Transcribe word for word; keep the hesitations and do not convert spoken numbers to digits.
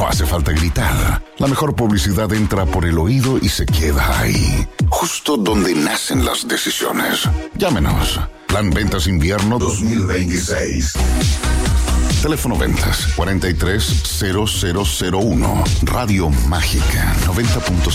No hace falta gritar. La mejor publicidad entra por el oído y se queda ahí, justo donde nacen las decisiones. Llámenos. Plan Ventas Invierno dos mil veintiséis. Teléfono Ventas cuarenta y tres cero cero cero uno. Radio Mágica noventa punto cinco.